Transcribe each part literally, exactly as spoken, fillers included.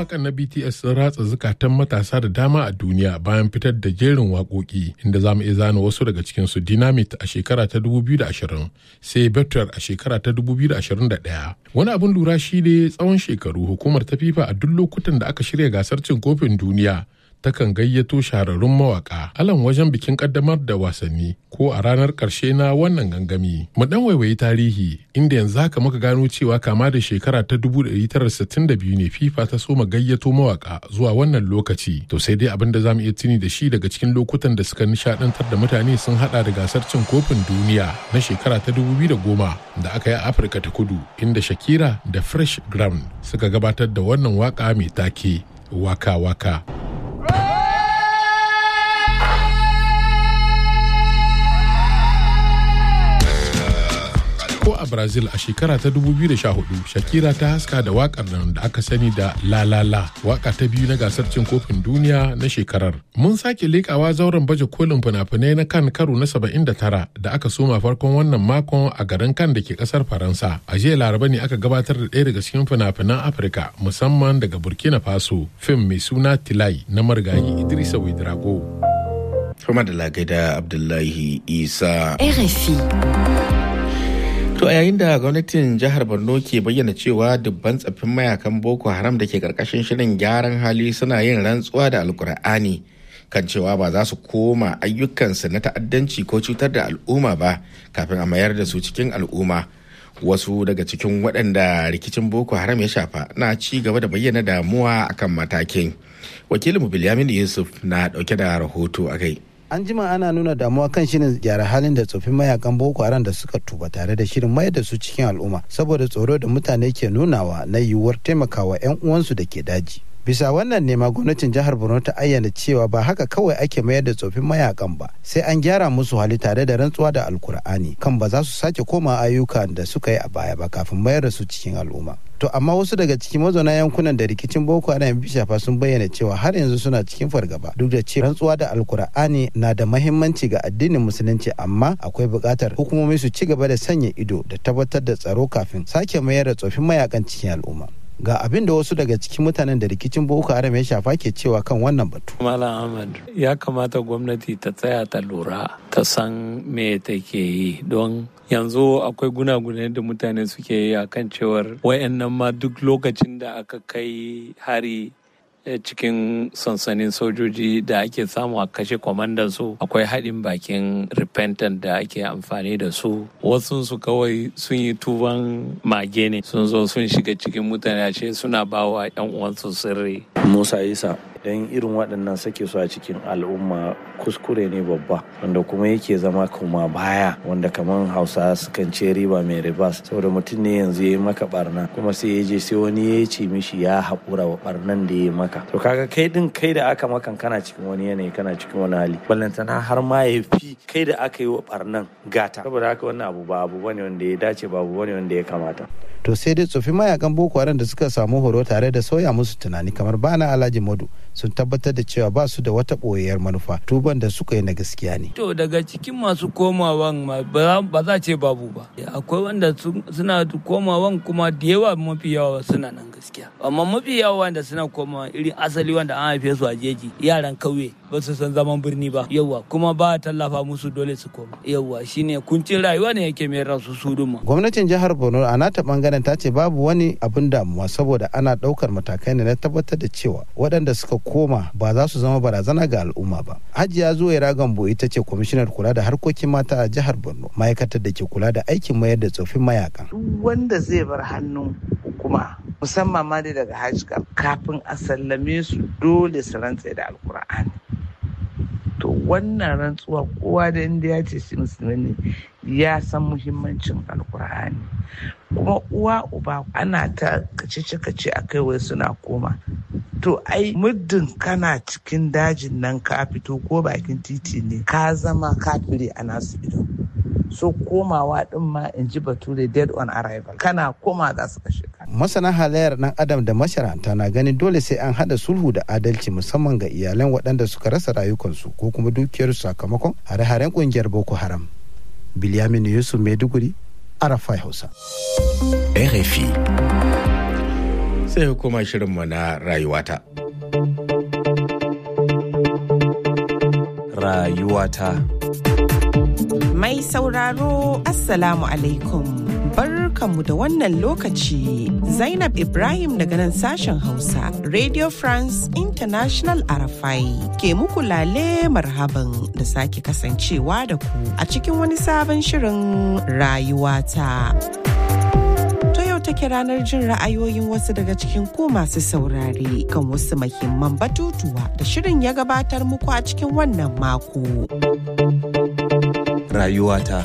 Mawakan na B T S sun ratsa zukatan matasa da dama a duniya bayan fitar da jerin waƙoƙi, inda za mu iya zana wasu daga cikinsu. Dynamite a shekara ta dubu biyu da ashirin, sai Better a shekara ta dubu biyu da ashirin da ɗaya. Wani abin lura shi ne tsawon shekaru hukumar ta FIFA a duk lokutan da aka shirya gasar cin kofin duniya takan gayyato shahararrun mawaka alan wajen bikin kaddamar da wasanni ko a ranar karshe na wannan gangami. Mu dan waiwayi tarihi, inda yanzu haka muka gano cewa kama da shekara ta dubu ɗari tara sittin da biyu ne FIFA ta soma gayyato mawaka zuwa wannan lokaci. To sai dai abin da zamu iya tuni da shi daga cikin lokutan da suka nishadantar da mutane sun hada da gasar cin kofin duniya na shekara ta dubu biyu da goma da aka yi a Afirka ta Kudu, inda Shakira da Fresh Ground suka gabatar da wannan waka mai take Waka Waka. Ko a Brazil a shekara ta dubu biyu da sha hudu, Shakira ta haska da wakar nan da aka sani da La La La, waka ta biyu na gasar cin kofin duniya na shekarar. Mun sake lekawa zauren baje kolin fina-finai na kan karo na saba'in da tara da aka soma farkon wannan makon a garin kan da ke kasar Faransa. A jiya Laraba ne aka gabatar da ɗaya daga cikin fina-finan Afirka, musamman daga Burkina Faso, fim mai suna Tilai na marigayi Idrissa Ouedraogo. Kuma da lagai da Abdullahi Isa. R F I. To a yayin da gwamnatin jihar Borno ke bayyana cewa dubban tsaffin mayakan Boko Haram da ke karkashin shirin gyaran hali suna yin rantsuwa da Alkur'ani kan cewa ba za su koma ayyukansu na ta'addanci ko cutar da al'umma ba kafin a mayar da su cikin al'umma. Wasu daga cikin waɗanda rikicin Boko Haram ya shafa na ci gaba da bayyana damuwa akan matakin. Wakilinmu Bilyamin Yusuf na ɗauke da rahoto a kai. An jima ana nuna damuwa kan shirin gyara halin da tsofin mayakan Boko Haram da suka tuba tare da shirin mayar da su cikin al'umma saboda tsoro da mutane ke nunawa na yiwuwar taimakawa 'yan uwansu da ke daji. Bisa wannan nema gwamnatin jihar Borno ta ayyana cewa ba haka kawai ake mayar da tsofin mayakan ba, sai an gyara musu hali tare da rantsuwa da Alkur'ani kan ba za su sake koma ayyukan da suka yi a baya ba kafin mayar da su cikin al'umma. To amma wasu daga cikin mazauna yankunan da rikicin Boko Haram ya shafa sun bayyana cewa har yanzu suna cikin fargaba duk da cewa rantsuwa da Alkur'ani na da mahimmanci ga addinin musulunci, amma akwai buƙatar hukumomi su ci gaba da sanya ido da tabbatar da tsaro kafin sake mayar da tsofin mayakan cikin al'umma. Ga abin da wasu daga cikin mutanen da rikicin Boko Haram ya shafa ke cewa kan wannan batu. Malam Ahmad, ya kamata gwamnati ta tsaya ta lura ta san me take yi, don yanzu akwai gunagune da mutane suke yi a kan cewar wayannan ma duk lokacin da aka kai hari cikin sansanin sojoji da ake samu a kashe kwamandan su, akwai haɗin bakin repentant da ake amfani da su. Wasu su kawai sun yi tuban mage ne, sun zo sun shiga cikin mutane ashe suna bawa yan uwansu sirri. Musa Isa, don irin waɗannan sake su a cikin al'umma kuskure ne babba, wanda kuma yake zama kuma baya, wanda kamar Hausa sukan ce riba mai ribas, saboda mutum ne yanzu ya yi maka barna kuma sai ya je sai wani ya ce mishi ya haƙura wa barnan da ya yi maka. To kaga kai din kai da aka makan kana cikin wani yanayi, kana cikin wani hali, ballantana har ma ya fi kai da aka yi wa barnan gata. Saboda haka wannan abu ba abu bane wanda ya dace, ba abu bane wanda ya kamata. To sai dai tsofin mayakan Boko Haram da suka samu horo tare da sauya musu tunani kamar Bana Alhaji Madu sun tabbatar da cewa ba su da wata ɓoyayyar manufa, tuban da suka yi na gaskiya ne. To daga cikin masu komawan ba za ce babu ba, akwai wanda suna komawan kuma da yawa, mafi yawa suna nan gaskiya, amma mafi yawa wanda suna komawa irin asali wanda an haife su a jeji, yaran kauye ba su san zaman birni ba, yawa kuma ba tallafa musu dole su koma, yawa shine kuncin rayuwa ne yake mai rasu su duma. Gwamnatin jihar Borno a nata bangaren ta ce babu wani abin damuwa saboda ana daukar matakai ne na tabbatar da cewa waɗanda suka koma ba za su zama barazana ga al'umma ba. Hajiya Zuwaira Gambo ita ce kwamishinar kula da harkokin mata a jihar Borno, ma'aikatar da ke kula da aikin mayar da tsofin mayakan. Duk wanda zai bar hannun hukuma musamman ma dai daga hajjika kafin a sallame su dole su rantse da Alkur'ani. To wannan rantsuwa kowa da inda ya ce shi musulmi ne ya san muhimmancin Alkur'ani. Kuma uwa uba ana ta kace-kace a kai wai suna koma. To ai muddin kana cikin dajin nan ka fito ko bakin titi ne ka zama kafiri a nasu ido. So komawa din ma in ji bature dead on arrival, kana koma za su kashe ka. Masana halayyar dan adam da masharanta na ganin dole sai an hada sulhu da adalci musamman ga iyalan waɗanda suka rasa rayukansu ko kuma dukiyarsu sakamakon hare-haren kungiyar Boko Haram. Bilyamin Yusuf, Maiduguri, Arafai Hausa. R F I. sai hukuma shirinmu na rayuwata. Rayuwata. Mai sauraro Assalamu alaikum. Barkanmu da wannan lokaci. Zainab Ibrahim daga nan sashen Hausa, Radio France International R F I ke muku lale marhaban da sake kasancewa da ku a cikin wani sabon shirin rayuwata. Take ranar jin ra'ayoyin wasu daga cikin ku masu saurare kan wasu muhimman batutuwa da shirin ya gabatar muku a cikin wannan mako. Rayuwata.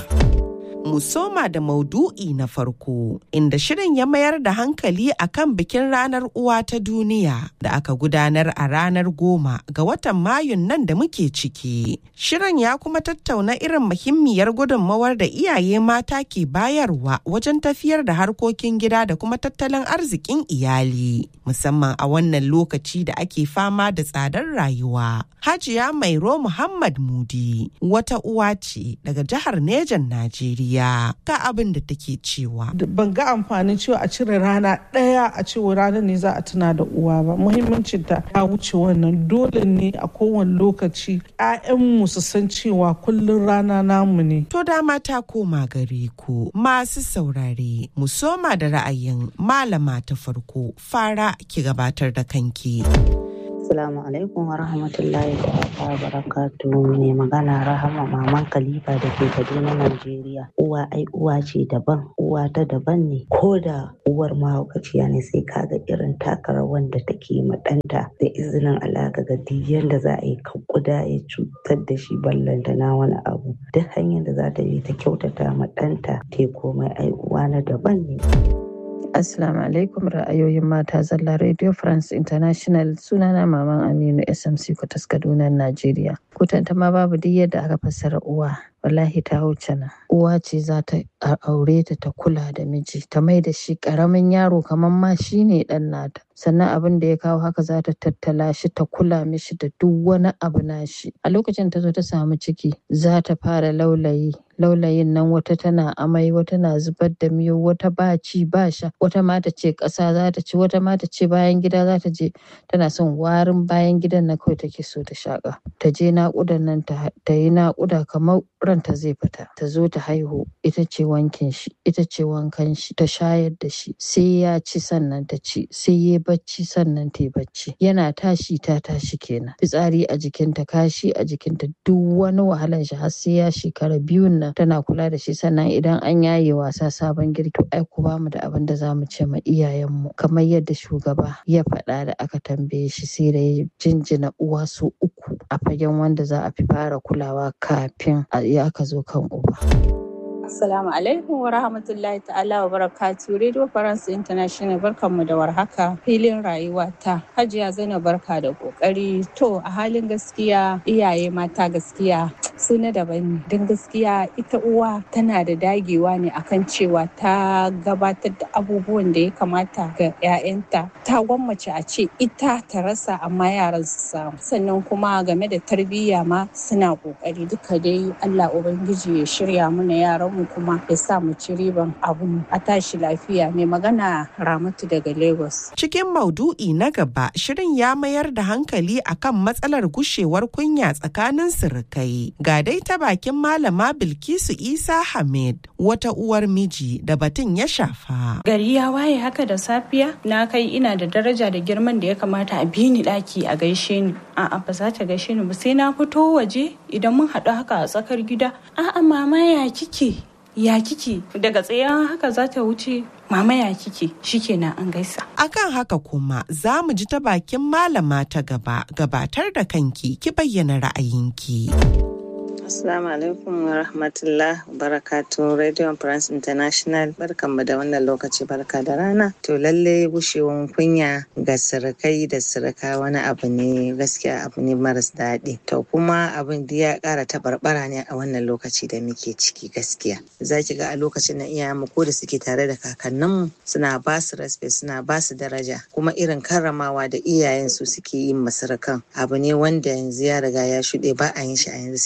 Mu soma da maudu'i na farko, inda shirin ya mayar da hankali akan bikin ranar uwa ta duniya da aka gudanar a ranar goma ga watan Mayun nan da muke ciki. Shirin ya kuma tattauna irin muhimmiyar gudunmawar da iyaye mata ke bayarwa wajen tafiyar da harkokin gida da kuma tattalin arzikin iyali, musamman a wannan lokaci da ake fama da tsadar rayuwa. Hajiya Mairo Muhammad Mudi wata uwa ce daga jihar Nejan, Najeriya. Ga abin da take cewa. Ban ga amfanin cewa a cire rana ɗaya a cewa ranar ne za a tuna da uwa ba. Muhimmancin ta ya wuce wannan. Dole ne a kowane lokaci ƴaƴanmu su san cewa kullum rana namu ne. To dama ta koma gare ku masu saurare. Mu soma da ra'ayin malama ta farko. Fara ki gabatar da kanki. Assalamu alaikum wa rahmatullahi wa barakatuhu. Mai magana Rahama Maman Khalifa da ke Kaduna, Najeriya. Uwa ai uwa ce daban, uwa ta daban ne. Ko da uwar mahaukaciya ne sai kaga irin taka rawar da take ma ɗanta da izinin Allah ga duk yanda za a yi kuda ya cutar da shi ballanta na wani abu. Duk hanyar da za ta yi ta kyautata ma ɗanta te komai ai uwa na daban ne. Assalamu alaikum, ra'ayoyin mata zalla Radio France International. Sunana Maman Aminu S M C Kwatas, Kaduna, Najeriya. Kutanta ma babu duk yadda aka fassara uwa. Wallahi ta wuce nan. Uwa ce za ta aure ta ta kula da miji, ta mai da shi karamin yaro kamar ma shi ne dan nata. Sannan abin da ya kawo haka za ta tattala shi, ta kula mishi da duk wani abu nashi. A lokacin ta zo ta samu ciki, za ta fara laulayi. Laulayin nan wata tana amai, wata na zubar da miyo, wata ba ci ba sha, wata ma ta ce ƙasa za ta ci, wata ma ta ce bayan gida za ta je, tana son warin bayan gidan na kawai take so ta shaƙa. Ta je naƙudan nan ta yi naƙuda kamar ranta zai fita. Ta zo ta haihu, ita ce wankin shi, ita ce wankan shi, ta shayar da shi, sai ya ci sannan ta ci, sai ya bacci sannan ta yi bacci. Yana tashi ta tashi kenan. Fitsari a jikinta, kashi a jikinta, duk wani wahalan shi har sai ya shekara biyun nan tana kula da shi. Sannan idan an yaye wasa sabon girki, ai ku ba mu da abin da za mu ce ma iyayenmu, kamar yadda shugaba ya faɗa da aka tambaye shi, sai da ya jinjina uwa su uku a fagen wanda za a fi fara kulawa kafin ya aka zo kan uba. Assalamu alaikum wa rahmatullahi ta'ala wa barakatuh. Radio France International, barkanmu da warhaka. Filin rayuwa ta Hajiya Zainab, barka da kokari. To a halin gaskiya iyaye mata gaskiya su na daban ne. Don gaskiya ita uwa tana da dagewa ne akan cewa ta gabatar da abubuwan da ya kamata ga 'ya'yanta. Ta gwammace a ce ita ta rasa amma yaran su samu. Sannan kuma game da tarbiyya ma suna kokari. Duka dai Allah Ubangiji ya shirya mana yaran mu kuma ya sa mu ci riban abu. A tashi lafiya. Mai magana Ramatu daga Lagos. Cikin maudu'i na gaba, shirin ya mayar da hankali akan matsalar gushewar kunya tsakanin sirikai. Ga dai ta bakin Malama Bilkisu Isa Hamid, wata uwar miji da batun ya shafa. Gari ya waye haka da safiya, na kai ina da daraja da girman da ya kamata a bi ni daki a gaishe ni. A'a ba za ta gaishe ni ba, sai na fito waje idan mun haɗu haka a tsakar gida. A'a mama ya kike? Ya kike? Daga tsaye haka za ta wuce, mama ya kike? Shikenan an gaisa. Akan haka kuma za mu ji ta bakin malama ta gaba. Gabatar da kanki, ki bayyana ra'ayinki. Assalamu alaikum wa rahmatullah barakatu. Radio France International, barkanmu da wannan lokaci, barka da rana. To lalle gushewan kunya ga sirikai da sirika wani abu ne, gaskiya abu ne maras daɗi. To kuma abin da ya ƙara tabarbara ne a wannan lokaci da muke ciki gaskiya. Za ki ga a lokacin na iyayenmu ko da suke tare da kakanninmu suna ba su respect, suna ba su daraja, kuma irin karramawa da iyayensu suke yin masirikan abu ne wanda yanzu ya riga ya shuɗe, ba a yin shi a yanzu, sai da ki ga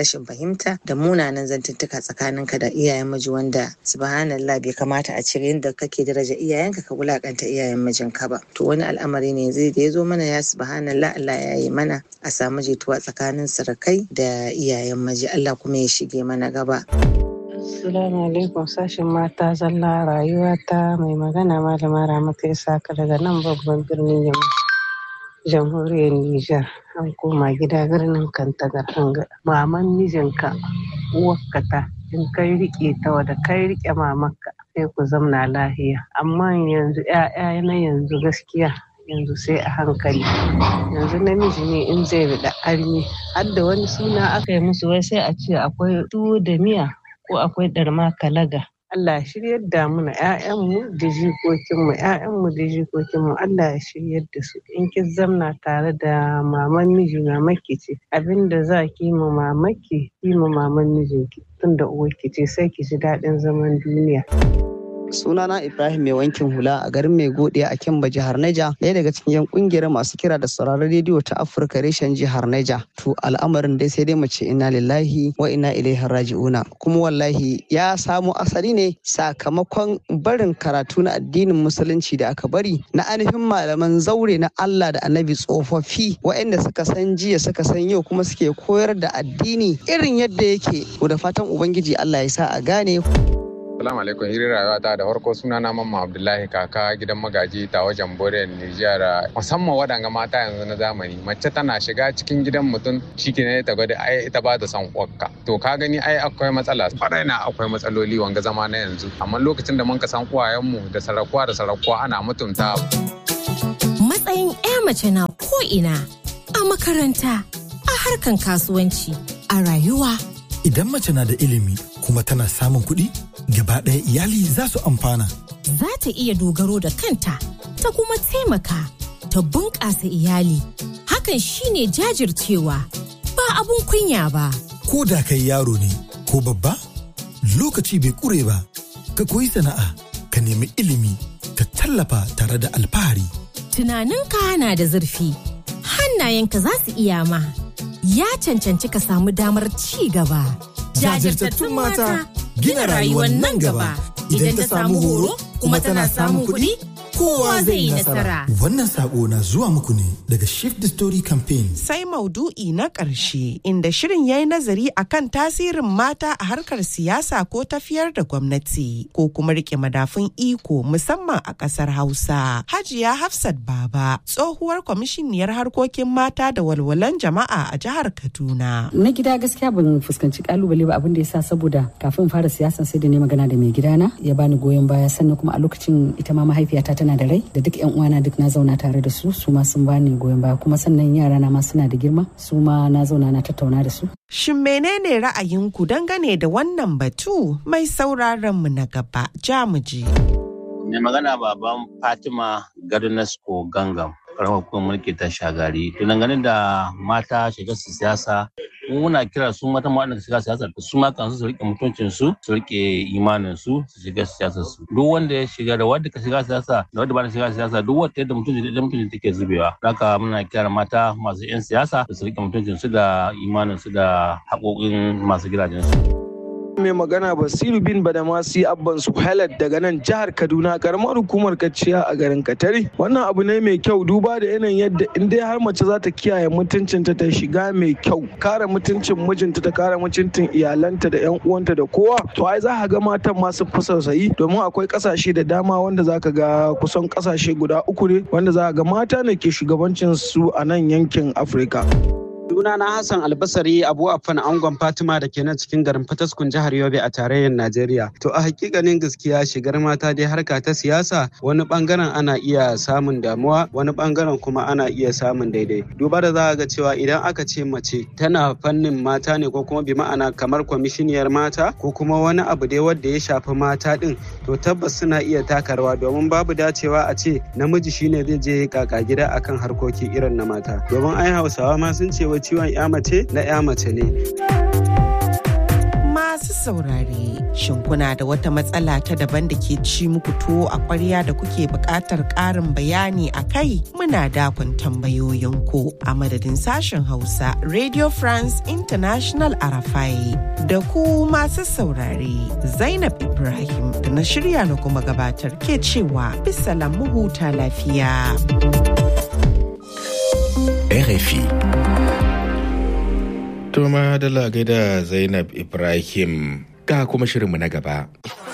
rashin fahimta da munanan zantuttuka tsakaninka da iyayen miji wanda subhanallah bai kamata a cire yadda kake daraja iyayenka ka wulakanta iyayen mijinka ba. To wani al'amari ne zai da ya zo mana ya subhanallah Allah ya yi mana a samu jituwa tsakanin surukai da iyayen miji. Allah kuma ya shige mana gaba. Assalamu alaikum sashen mata zalla rayuwata mai magana malama Ramatu Isaka daga nan babban birnin Yamma jamhuriyar Nijar. An koma gida birnin Kantagar hanga maman mijinka uwarka ta in kai rike ta wada kai rike mamanka sai ku zamna lahiya. Amma yanzu ƴaƴa na yanzu gaskiya yanzu sai a hankali. Yanzu namiji ne in zai bi da armi har da wani suna aka yi musu wai sai a ce akwai tuwo da miya ko akwai ɗarma kalaga. Allah ya shiryar da mu na ƴaƴanmu da jikokinmu ƴaƴanmu da jikokinmu Allah ya shiryar da su. In ki zamna tare da maman miji mamaki ce abinda za ki yi ma mamaki yi ma maman mijinki tunda uwarki ce sai ki ji daɗin zaman duniya. Sunana Ibrahim mai wankin hula a garin mai godiya a Kimba jihar Neja, ɗaya daga cikin yan kungiyar masu kira da sauraron rediyo ta Afirka reshen jihar Neja. To al'amarin dai sai dai mu ce inna lillahi wa inna ilaihi raji'una. Kuma wallahi ya samo asali ne sakamakon barin karatu na addinin musulunci da aka bari na ainihin malaman zaure na Allah da Annabi tsofaffi waɗanda suka san jiya suka san yau kuma suke koyar da addini irin yadda yake. Da fatan Ubangiji Allah ya sa a gane. Assalamu alaikum, hirin rayuwa ta da farko suna na Mamman Abdullahi kaka gidan magaji ta wajen Bore Nijar. Musamman waɗanga mata yanzu na zamani, mace tana shiga cikin gidan mutum shike ne ta gwada ai ita ba da son uwarka. To ka gani ai akwai matsala, kwarai na akwai matsaloli wanga zama na yanzu. Amma lokacin da mun ka san uwayenmu da sarakuwa da sarakuwa ana mutunta. Matsayin ƴa mace na ko ina, a makaranta, a harkan kasuwanci, a rayuwa. Idan mace na da ilimi kuma tana samun kuɗi, gaba ɗaya iyali za su amfana. Za ta iya dogaro da kanta, ta kuma taimaka, ta bunƙasa iyali. Hakan shine jajircewa, ba abun kunya ba. Ko da kai yaro ne ko babba, lokaci bai ƙure ba. Ka koyi sana'a, ka nemi ilimi, ka tallafa tare da alfahari. Tunaninka na da zurfi, hannayenka za su iya ma. Ya cancanci ka samu damar ci gaba. Jajirtattun mata gina rayuwar nan gaba. Idan ta samu horo kuma tana samun kuɗi, kowa zai yi nasara. Wannan sako na zuwa muku ne daga Shift the Story Campaign. Sai maudu'i na ƙarshe inda shirin ya yi nazari akan tasirin mata a harkar siyasa ko tafiyar da gwamnati ko kuma rike madafun iko musamman a ƙasar Hausa. Hajiya Hafsat Baba, tsohuwar kwamishiniyar harkokin mata da walwalan jama'a a jihar Kaduna. Na gida gaskiya ban fuskanci kalubale ba abin da ya sa saboda kafin fara siyasa sai da ne magana da mai gidana ya bani goyon baya sannan kuma a lokacin ita ma mahaifiyata tana da rai da duk yan uwana duk na zauna tare da su su ma sun bani goyon baya kuma sannan yara na ma suna da girma su ma na zauna na tattauna da su. Shin menene ra'ayinku dangane da wannan batu? Mai sauraron mu na gaba jamuji. Mai magana baban Fatima Gadunasko Gangam karamar hukumar mulki ta Shagari. To dangane da mata shiga siyasa muna kira su mata waɗanda shiga siyasa su ma kansu su rike mutuncin su su rike imanin su su shiga siyasar su. Duk wanda ya shiga da wanda ka shiga siyasa da wanda ba ta shiga siyasa duk wanda yadda mutunci da mutunci take zubewa. Haka muna kira mata masu yan siyasa su rike mutuncin su da imanin su da haƙoƙin masu gidajen su. Mai magana Basiru bin Badamasi Abban Suhailat daga nan jihar Kaduna karamar hukumar Kaciya a garin Katari. Wannan abu ne mai kyau duba da yanayin yadda in dai har mace za ta kiyaye mutuncinta ta shiga mai kyau, kare mutuncin mijinta ta kare mutuncin iyalanta da yan uwanta da kowa, to ai za ka ga matan masu fasausayi domin akwai kasashe da dama wanda za ka ga kusan kasashe guda uku ne wanda za ka ga mata ne ke shugabancin su a nan yankin Afirka. Sunana Hassan Albasari Abu Affan Angon Fatima da ke nan cikin garin Fataskun jihar Yobe a tarayyar Najeriya. To a hakikanin gaskiya shigar mata dai harka ta siyasa wani bangaren ana iya samun damuwa wani bangaren kuma ana iya samun daidai. Duba da za ga cewa idan aka ce mace tana fannin mata ne ko kuma bi ma'ana kamar kwamishiniyar mata ko kuma wani abu dai wanda ya shafi mata din to tabbas suna iya taka rawa domin babu dacewa a ce namiji shine zai je kaka gida akan harkoki irin na mata. Domin ai Hausawa ma sun ce ciwon ya mace na ya mace ne. Masu saurare, shin kuna da wata matsala ta daban da ke ci muku tuwo a ƙwarya da kuke buƙatar ƙarin bayani a kai? Muna dakon tambayoyinku a madadin sashen Hausa Radio France International Arafai da ku masu saurare. Zainab Ibrahim da na shirya na kuma gabatar ke cewa bisalam mu huta lafiya. R F I. Toma da lagai da Zainab Ibrahim ga kuma shirinmu na gaba.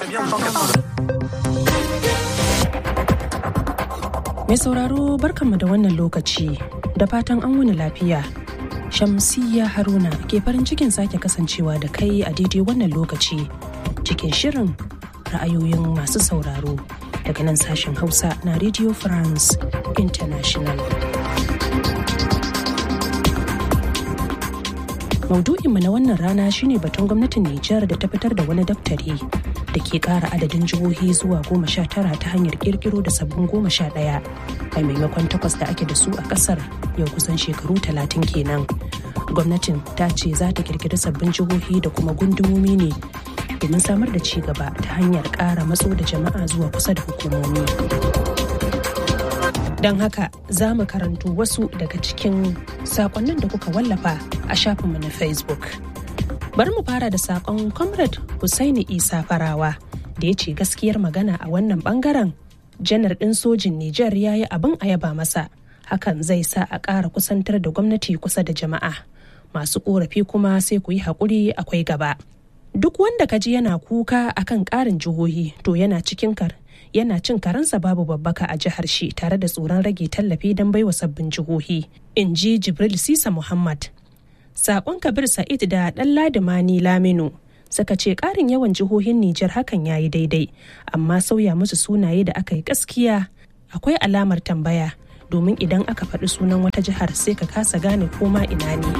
Mai sauraro barkanmu da wannan lokaci da fatan an wuni lafiya. Shamsiyya Haruna ke farin cikin sake kasancewa da kai a daidai wannan lokaci cikin shirin ra'ayoyin masu sauraro daga nan sashen Hausa na Radio France International. Maudu'inmu na wannan rana shine batun gwamnatin Nijar da ta fitar da wani daftari da ke ƙara adadin jihohi zuwa goma sha tara ta hanyar ƙirƙiro da sabbin goma sha ɗaya a maimakon takwas da ake da su a ƙasar yau kusan shekaru talatin kenan. Gwamnatin ta ce za ta ƙirƙiri sabbin jihohi da kuma gundumomi ne domin samar da ci gaba ta hanyar ƙara matso da jama'a zuwa kusa da hukumomi. Don haka za mu karanto wasu daga cikin sakonnin da kuka wallafa a shafinmu na Facebook. Bari mu fara da sakon Comrade Hussaini Isa Farawa da ya ce gaskiyar magana a wannan bangaren janar ɗin sojin Nijar ya yi abin a yaba masa, hakan zai sa a ƙara kusantar da gwamnati kusa da jama'a. Masu ƙorafi kuma sai ku yi haƙuri akwai gaba. Duk wanda ka ji yana kuka akan ƙarin jihohi to yana cikin kar yana cin karansa babu babbaka a jihar shi tare da tsoron rage tallafi don baiwa sabbin jihohi, in ji Jibril Sisa Muhammad. Sakon Kabir Sa'id da ɗan Ladimani Laminu suka ce ƙarin yawan jihohin Nijar hakan ya yi daidai, amma sauya musu sunaye da aka yi gaskiya akwai alamar tambaya, domin idan aka faɗi sunan wata jihar sai ka kasa gane koma ina ne.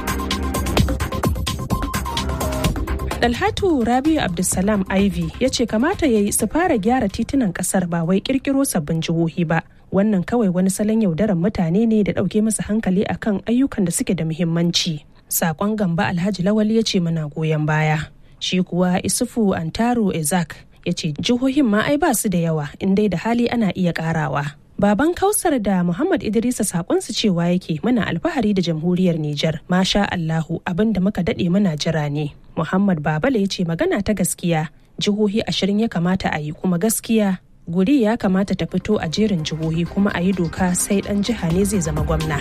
Dalhatu Rabiu Abdulsalam Ivy ya ce kamata ya yi su fara gyara titunan kasar ba wai kirkiro sabbin jihohi ba. Wannan kawai wani salon yaudarar mutane ne da ɗauke masa hankali akan ayyukan da suke da muhimmanci. Sakon Gamba Alhaji Lawali ya ce muna goyon baya. Shi kuwa Isufu Antaro Ezak ya ce jihohin ma ai ba su da yawa in dai da hali ana iya karawa. Baban Kausar da Muhammad Idrisa sakonsu cewa yake muna alfahari da jamhuriyar Nijar. Masha Allahu abin da muka daɗe muna jira ne. Muhammad Babale ya ce magana ta gaskiya jihohi ashirin ya kamata a yi kuma gaskiya guri ya kamata ta fito a jerin jihohi kuma a yi doka sai ɗan jiha ne zai zama gwamna.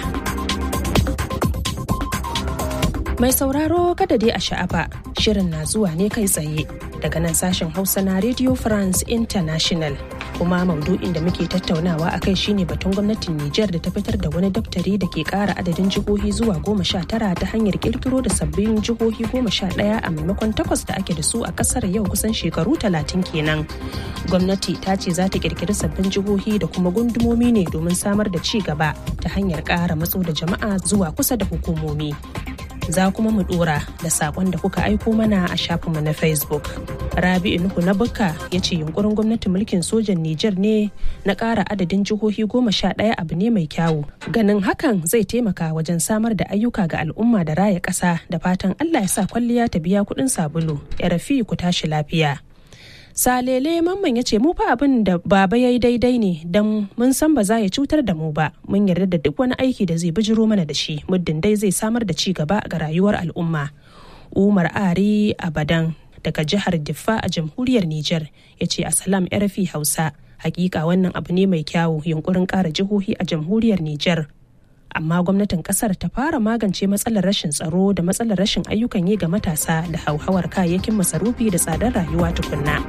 Mai sauraro kada dai a sha'afa shirin na zuwa ne kai tsaye daga nan sashen Hausa na Radio France International. Kuma maudu'in da muke tattaunawa a kai shine batun gwamnatin Nijar da ta fitar da wani daftari da ke ƙara adadin jihohi zuwa goma sha tara ta hanyar kirkiro da sabbin jihohi goma sha ɗaya a maimakon takwas da ake da su a ƙasar yau kusan shekaru talatin kenan. Gwamnati ta ce za ta kirkiri sabbin jihohi da kuma gundumomi ne domin samar da ci gaba ta hanyar ƙara matso da jama'a zuwa kusa da hukumomi. Za kuma mu dora da sakon da kuka aiko mana a shafinmu na Facebook. Rabi'u Nuhu na Bukka ya ce yunkurin gwamnatin mulkin sojan Nijar ne na ƙara adadin jihohi goma sha ɗaya abu ne mai kyawu. Ganin hakan zai taimaka wajen samar da ayyuka ga al'umma da raya ƙasa da fatan Allah ya sa kwalliya ta biya kuɗin sabulu. Ya rafi ku tashi lafiya. Salele Mamman ya ce mu fa abin da baba ya yi daidai ne don mun san ba za ya cutar da mu ba, mun yarda da duk wani aiki da zai bijiro mana da shi muddin dai zai samar da ci gaba ga rayuwar al'umma. Umar Ari Abadan daga jihar Diffa a jamhuriyar Nijar ya ce Assalam R F I Hausa, hakika wannan abu ne mai kyawu yunkurin ƙara jihohi a jamhuriyar Nijar. Amma gwamnatin kasar ta fara magance matsalar rashin tsaro da matsalar rashin ayyukan yi ga matasa da hauhawar kayayyakin masarufi da tsadar rayuwa tukunna.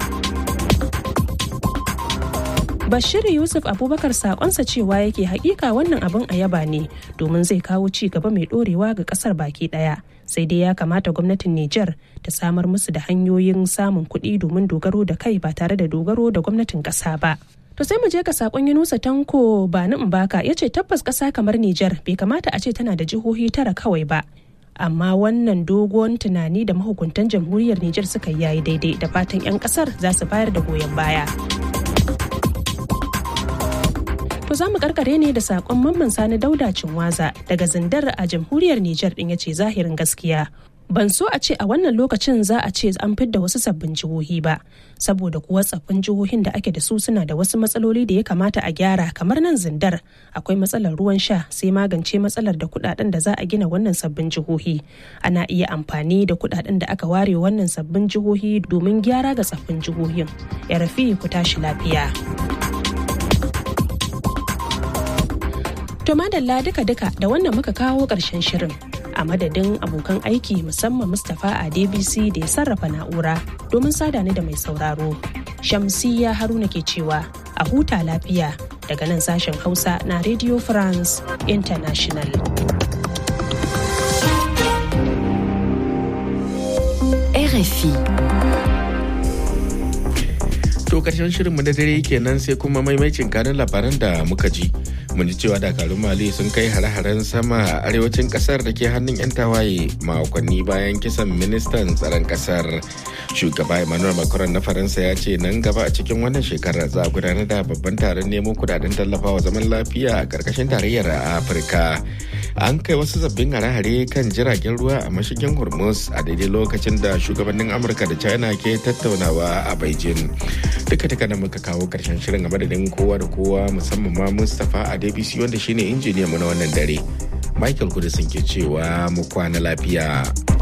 Bashir Yusuf Abubakar sakonsa cewa yake hakika wannan abin a yaba ne domin zai kawo ci gaba mai dorewa ga kasar baki daya. Sai dai ya kamata gwamnatin Nijar ta samar musu da hanyoyin samun kuɗi domin dogaro da kai ba tare da dogaro da gwamnatin ƙasa ba. To sai mu je ga sakon Yunusa Tanko Bani Mbaka ya ce tabbas ƙasa kamar Nijar bai kamata a ce tana da jihohi tara kawai ba. Amma wannan dogon tunani da mahukuntan jamhuriyar Nijar suka yi yayi daidai da fatan 'yan ƙasar za su bayar da goyon baya. To za mu karkare ne da sakon Mamman Sani Dauda Cinwaza daga Zindar a jamhuriyar Nijar din ya ce zahirin gaskiya Ban so a ce a wannan lokacin za a ce an fidda wasu sabbin jihohi ba, saboda kuwa tsaffin jihohin da ake da su suna da wasu matsaloli da ya kamata a gyara, kamar nan Zindar akwai matsalar ruwan sha, sai magance matsalar da kudaden da za a gina wannan sabbin jihohi. Ana iya amfani da kudaden da aka ware wannan sabbin jihohi domin gyara ga tsaffin jihohin. Ya rafi ku tashi lafiya. To madalla duka-duka da wannan muka kawo ƙarshen shirin. A madadin abokan aiki musamman Mustapha a D B C da ya sarrafa na'ura domin sada ni da mai sauraro. Shamsiyya Haruna ke cewa a huta lafiya daga nan sashen Hausa na Radio France International. R F I. To karshen shirinmu na dare kenan sai kuma maimacin kanin labaran da muka ji. Mun ji cewa dakarun Mali sun kai hare-haren sama a arewacin kasar da ke hannun 'yan tawaye makonni bayan kisan ministan tsaron kasar. Shugaba Emmanuel Macron na Faransa ya ce nan gaba a cikin wannan shekarar za a gudanar da babban taron nemo kudaden tallafawa zaman lafiya a karkashin tarayyar Afirka. An kai wasu sabbin hare-hare kan jiragen ruwa a mashigin Hormuz a daidai lokacin da shugabannin Amurka da China ke tattaunawa a Beijing. Duka-duka da muka kawo karshen shirin a madadin kowa da kowa musamman ma Mustapha a D B C wanda shine injiniyan mu na wannan dare. Michael Kudisin ke cewa mu kwana lafiya.